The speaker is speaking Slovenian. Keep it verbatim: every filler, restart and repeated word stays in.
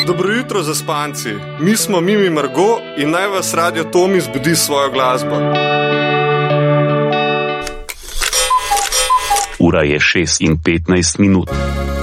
Dobro jutro, zaspanci. Mi smo Mimi Margo in naj vas Radio Tomi zbudi s svojo glasbo. Ura je šest in petnajst minut.